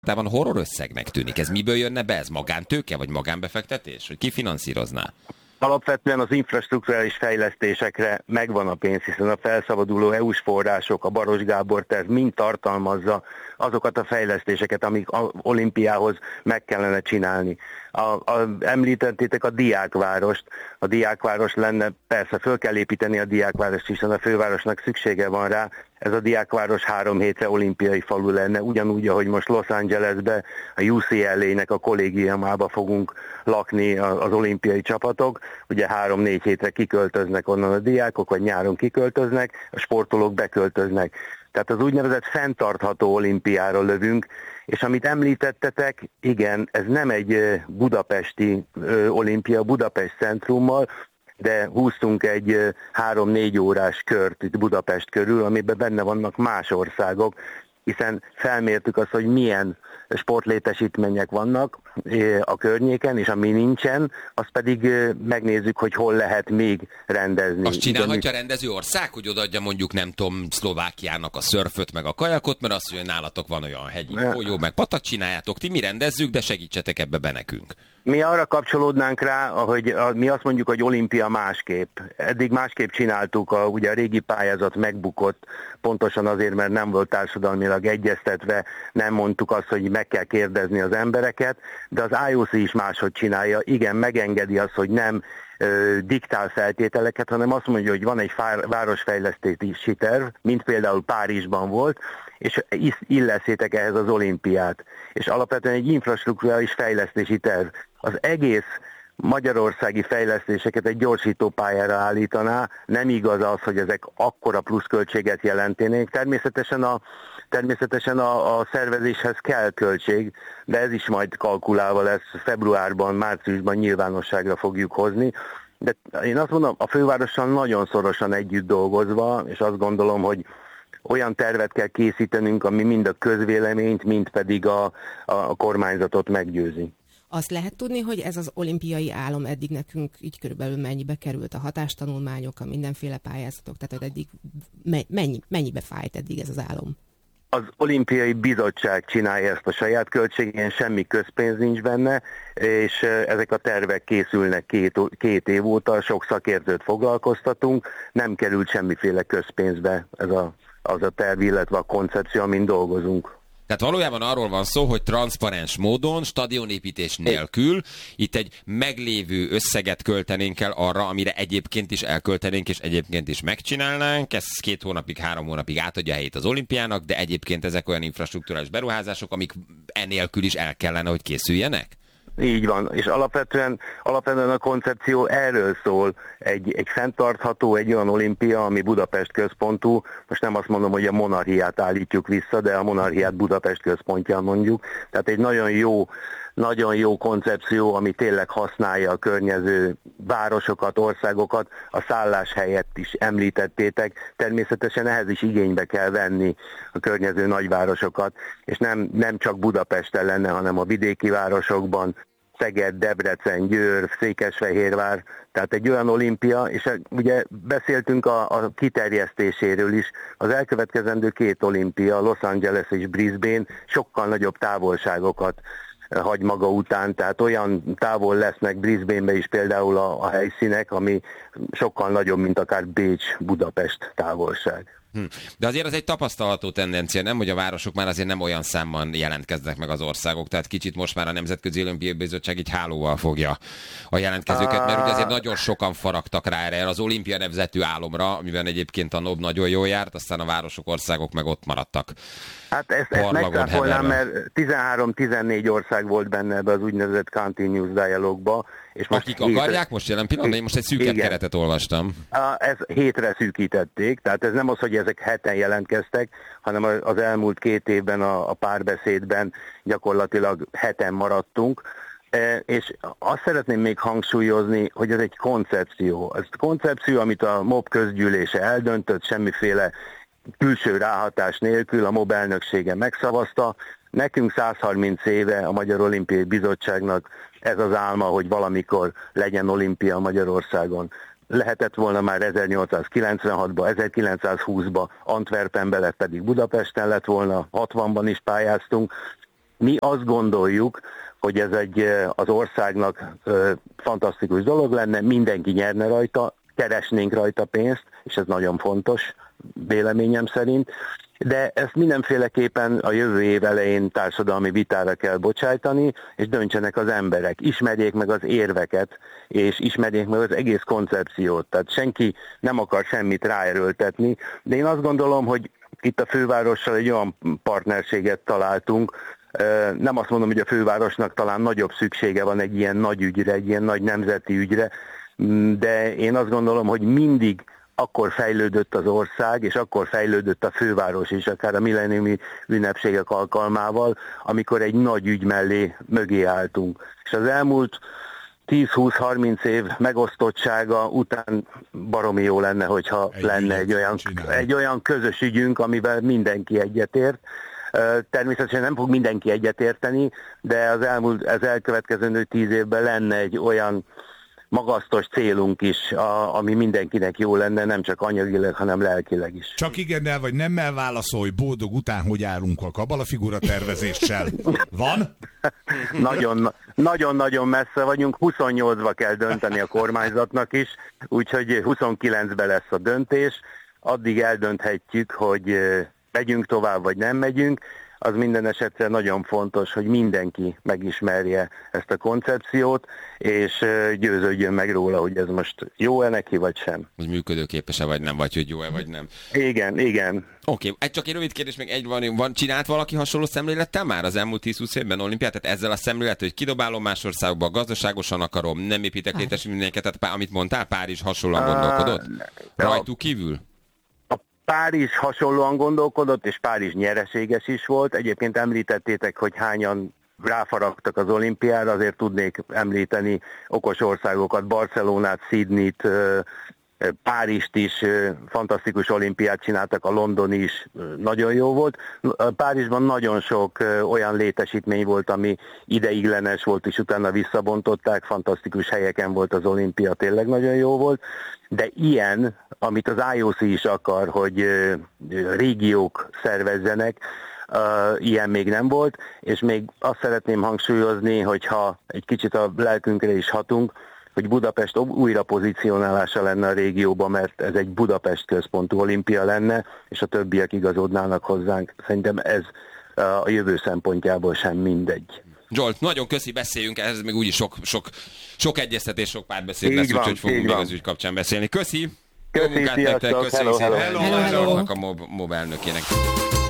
van horror összegnek tűnik. Ez miből jönne be? Ez magántőke vagy magánbefektetés? Hogy ki finanszírozná? Alapvetően az infrastrukturális fejlesztésekre megvan a pénz, hiszen a felszabaduló EU-s források, a Baros Gábor terv mind tartalmazza azokat a fejlesztéseket, amik az olimpiához meg kellene csinálni. Említettétek a diákvárost. A diákváros lenne, persze föl kell építeni a diákvárost, hiszen a fővárosnak szüksége van rá. Ez a diákváros 3 hétre olimpiai falu lenne, ugyanúgy, ahogy most Los Angelesbe, a UCLA-nek a kollégiumába fogunk lakni az olimpiai csapatok. Ugye 3-4 hétre kiköltöznek onnan a diákok, vagy nyáron kiköltöznek, a sportolók beköltöznek. Tehát az úgynevezett fenntartható olimpiára lövünk, és amit említettetek, igen, ez nem egy budapesti olimpia, Budapest centrummal, de húztunk egy 3-4 órás kört itt Budapest körül, amiben benne vannak más országok, hiszen felmértük azt, hogy milyen sportlétesítmények vannak a környéken, és ami nincsen, azt pedig megnézzük, hogy hol lehet még rendezni. Azt csinálhatja rendező ország, hogy odaadja mondjuk, nem tudom, Szlovákiának a szörföt meg a kajakot, mert azt mondja, hogy nálatok van olyan hegyi folyó, meg patak, csináljátok, ti mi rendezzük, de segítsetek ebbe be nekünk. Mi arra kapcsolódnánk rá, hogy mi azt mondjuk, hogy olimpia másképp. Eddig másképp csináltuk, ugye a régi pályázat megbukott, pontosan azért, mert nem volt társadalmilag egyeztetve, nem mondtuk azt, hogy meg kell kérdezni az embereket, de az IOC is máshogy csinálja. Igen, megengedi azt, hogy nem diktál feltételeket, hanem azt mondja, hogy van egy városfejlesztési terv, mint például Párizsban volt, és illeszétek ehhez az olimpiát. És alapvetően egy infrastrukturális fejlesztési terv. Az egész magyarországi fejlesztéseket egy gyorsító pályára állítaná, nem igaz az, hogy ezek akkora pluszköltséget jelentenék. Természetesen a szervezéshez kell költség, de ez is majd kalkulálva lesz, februárban, márciusban nyilvánosságra fogjuk hozni. De én azt mondom, a fővárossal nagyon szorosan együtt dolgozva, és azt gondolom, hogy olyan tervet kell készítenünk, ami mind a közvéleményt, mind pedig a kormányzatot meggyőzi. Azt lehet tudni, hogy ez az olimpiai álom eddig nekünk így körülbelül mennyibe került, a hatástanulmányok, a mindenféle pályázatok, tehát hogy eddig mennyibe fájt eddig ez az álom? Az olimpiai bizottság csinálja ezt a saját költségén, semmi közpénz nincs benne, és ezek a tervek készülnek két év óta, sok szakértőt foglalkoztatunk, nem került semmiféle közpénzbe az a terv, illetve a koncepció, amin dolgozunk. Tehát valójában arról van szó, hogy transzparens módon, stadionépítés nélkül itt egy meglévő összeget költenénk el arra, amire egyébként is elköltenénk, és egyébként is megcsinálnánk. Ez 2 hónapig, 3 hónapig átadja a helyét az olimpiának, de egyébként ezek olyan infrastrukturális beruházások, amik enélkül is el kellene, hogy készüljenek? Így van, és alapvetően a koncepció erről szól, egy fenntartható, egy olyan olimpia, ami Budapest központú, most nem azt mondom, hogy a monarchiát állítjuk vissza, de a monarchiát Budapest központján mondjuk, tehát egy nagyon jó koncepció, ami tényleg használja a környező városokat, országokat, a szállás helyett is említettétek, természetesen ehhez is igénybe kell venni a környező nagyvárosokat, és nem csak Budapesten lenne, hanem a vidéki városokban, Szeged, Debrecen, Győr, Székesfehérvár, tehát egy olyan olimpia, és ugye beszéltünk a kiterjesztéséről is, az elkövetkezendő 2 olimpia, Los Angeles és Brisbane sokkal nagyobb távolságokat hagy maga után, tehát olyan távol lesznek Brisbane-be is például a helyszínek, ami sokkal nagyobb, mint akár Bécs-Budapest távolság. De azért az egy tapasztalható tendencia, nem, hogy a városok már azért nem olyan számban jelentkeznek meg az országok, tehát kicsit most már a Nemzetközi Olimpiai Bizottság így hálóval fogja a jelentkezőket, mert ugye azért nagyon sokan faragtak rá erre az olimpia nevezetű álomra, amiben egyébként a NOB nagyon jól járt, aztán a városok, országok meg ott maradtak. Hát ezt megszáfolnám, mert 13-14 ország volt benne ebbe az úgynevezett Continuous Dialogue-ba. És akik akarják most jelen pillanatban, én most egy szűkebb keretet olvastam. Ez 7-re szűkítették, tehát ez nem az, hogy ezek 7-en jelentkeztek, hanem az elmúlt 2 évben a párbeszédben gyakorlatilag 7-en maradtunk. És azt szeretném még hangsúlyozni, hogy ez egy koncepció. Ez a koncepció, amit a MOB közgyűlése eldöntött, semmiféle külső ráhatás nélkül, a MOB elnöksége megszavazta. Nekünk 130 éve a Magyar Olimpiai Bizottságnak ez az álma, hogy valamikor legyen olimpia Magyarországon. Lehetett volna már 1896-ban, 1920-ban, Antwerpenben lett, pedig Budapesten lett volna, 60-ban is pályáztunk. Mi azt gondoljuk, hogy ez az országnak fantasztikus dolog lenne, mindenki nyerne rajta, keresnénk rajta pénzt, és ez nagyon fontos véleményem szerint, de ezt mindenféleképpen a jövő év elején társadalmi vitára kell bocsájtani, és döntsenek az emberek, ismerjék meg az érveket, és ismerjék meg az egész koncepciót. Tehát senki nem akar semmit ráerőltetni, de én azt gondolom, hogy itt a fővárossal egy olyan partnerséget találtunk, nem azt mondom, hogy a fővárosnak talán nagyobb szüksége van egy ilyen nagy ügyre, egy ilyen nagy nemzeti ügyre, de én azt gondolom, hogy mindig akkor fejlődött az ország, és akkor fejlődött a főváros is, akár a milleniumi ünnepségek alkalmával, amikor egy nagy ügy mögé álltunk. És az elmúlt 10-20-30 év megosztottsága után baromi jó lenne, hogyha lenne egy olyan közös ügyünk, amivel mindenki egyetért. Természetesen nem fog mindenki egyetérteni, de az elkövetkező 10 évben lenne egy olyan magasztos célunk is, ami mindenkinek jó lenne, nem csak anyagileg, hanem lelkileg is. Csak igennel vagy nemmel válaszolj, boldog után, hogy állunk a kabalafigura tervezéssel. Van? Nagyon-nagyon messze vagyunk, 28-ba kell dönteni a kormányzatnak is, úgyhogy 29-ben lesz a döntés, addig eldönthetjük, hogy megyünk tovább, vagy nem megyünk. Az minden esetre nagyon fontos, hogy mindenki megismerje ezt a koncepciót, és győződjön meg róla, hogy ez most jó-e neki, vagy sem. Hogy működőképes-e, vagy nem, vagy hogy jó-e, vagy nem. Igen. Oké, csak egy rövid kérdés, még egy van. Csinált valaki hasonló szemlélettel már az elmúlt 10-20 évben olimpiát? Tehát ezzel a szemlélettel, hogy kidobálom más országba, gazdaságosan akarom, nem építek létesítményeket, tehát amit mondtál, Párizs hasonlóan gondolkodott? Rajtuk kívül? Párizs hasonlóan gondolkodott, és Párizs nyereséges is volt. Egyébként említettétek, hogy hányan ráfaragtak az olimpiára, azért tudnék említeni okos országokat, Barcelonát, Sydneyt, Párizst is, fantasztikus olimpiát csináltak, a londoni is nagyon jó volt. Párizsban nagyon sok olyan létesítmény volt, ami ideiglenes volt, és utána visszabontották, fantasztikus helyeken volt az olimpia, tényleg nagyon jó volt. De ilyen, amit az IOC is akar, hogy régiók szervezzenek, ilyen még nem volt, és még azt szeretném hangsúlyozni, hogyha egy kicsit a lelkünkre is hatunk, hogy Budapest újra pozícionálása lenne a régióban, mert ez egy Budapest központú olimpia lenne, és a többiek igazodnának hozzánk. Szerintem ez a jövő szempontjából sem mindegy. Zsolt, nagyon köszi, beszéljünk, ez még úgyis sok egyeztetés, sok párbeszéd lesz, úgyhogy fogunk még az ügy kapcsán beszélni. Köszi! Köszi, sziasztok! Köszönjük szépen! Hello. A MOB elnökének.